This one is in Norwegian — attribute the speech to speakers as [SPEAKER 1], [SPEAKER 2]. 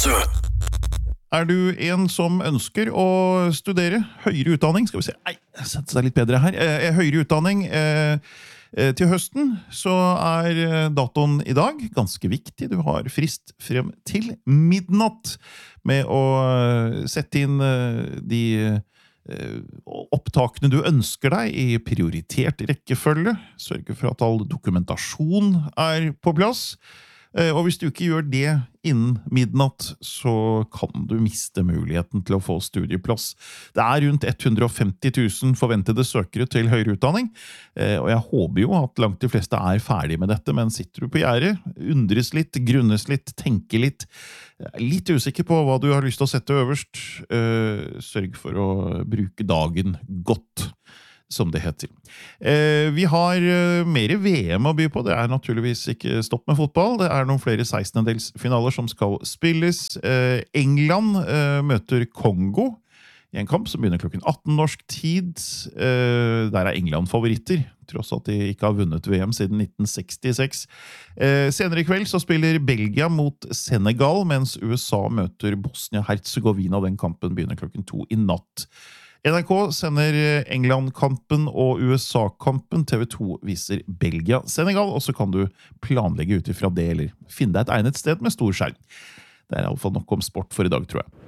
[SPEAKER 1] du en som ønsker å studere høyere utdanning? Skal vi se, sette seg litt bedre her. Høyere utdanning til høsten, så datoen I dag ganske viktig. Du har frist frem til midnatt med å sette inn de opptakene du ønsker deg I prioritert rekkefølge. Sørge for at all dokumentasjon på plass. Og hvis du ikke gjør det innen midnatt, så kan du miste muligheten til å få studieplass. Det rundt 150 000 forventede søkere til høyere utdanning, og jeg håper jo at langt de fleste ferdig med dette, men sitter du på gjerdet, undres litt, grunnes litt, tenker litt usikker på hva du har lyst til å sette øverst, sørg for å bruke dagen godt, som det heter. Vi har mer VM å by på. Det naturligvis ikke stopp med fotball. Det noen flere 16-delsfinaler som skal spilles. England møter Kongo I en kamp som begynner klokken 18 norsk tid. Der England favoritter, tross at de ikke har vunnet VM siden 1966. Senere I kveld så spiller Belgia mot Senegal, mens USA møter Bosnia-Herzegovina. Den kampen begynner klokken 2 I natt. NRK sender England-kampen og USA-kampen. TV2 viser Belgia-Senegal, og så kan du planlegge ut ifra det, eller finne deg et egnet sted med stor skjerm. Det I alle fall nok om sport for I dag, tror jeg.